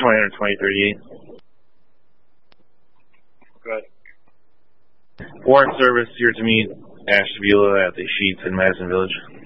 2038. Go ahead. Warrant service here to meet Ash Sevilla at the Sheets in Madison Village.